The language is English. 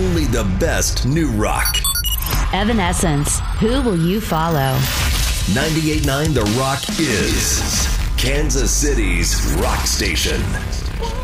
only the best new rock. Evanescence, who will you follow? 98.9 The Rock is Kansas City's rock station.